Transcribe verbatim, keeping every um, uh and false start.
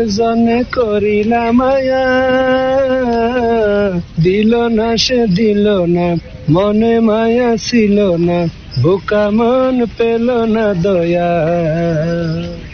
জনে করিলা মায়া, দিল না সে দিল না, মনে মায়া ছিল না, বোকা মন পেল না দয়া।